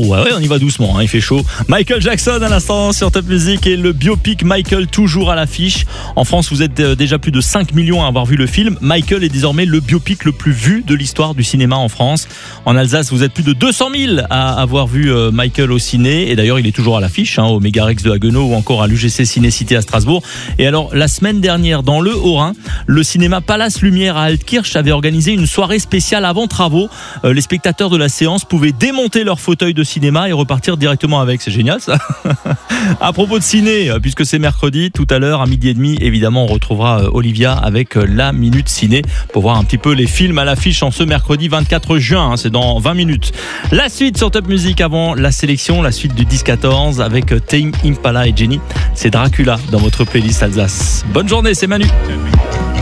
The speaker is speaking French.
Ouais, on y va doucement, il fait chaud. Michael Jackson à l'instant sur Top Music et le biopic Michael toujours à l'affiche. En France, vous êtes déjà plus de 5 millions à avoir vu le film. Michael est désormais le biopic le plus vu de l'histoire du cinéma en France. En Alsace, vous êtes plus de 200 000 à avoir vu Michael au ciné. Et d'ailleurs, il est toujours à l'affiche, au Mégarex de Haguenau ou encore à l'UGC Ciné-Cité à Strasbourg. Et alors, la semaine dernière, dans le Haut-Rhin, le cinéma Palace Lumière à Altkirch avait organisé une soirée spéciale avant travaux. Les spectateurs de la séance pouvaient démonter leur fauteuil de cinéma et repartir directement avec. C'est génial ça. À propos de ciné, puisque c'est mercredi, tout à l'heure à 12h30, évidemment on retrouvera Olivia avec la Minute Ciné pour voir un petit peu les films à l'affiche en ce mercredi 24 juin, c'est dans 20 minutes. La suite sur Top Music avant la sélection, la suite du 10-14 avec Tame Impala et Jenny, c'est Dracula dans votre playlist Alsace. Bonne journée, c'est Manu.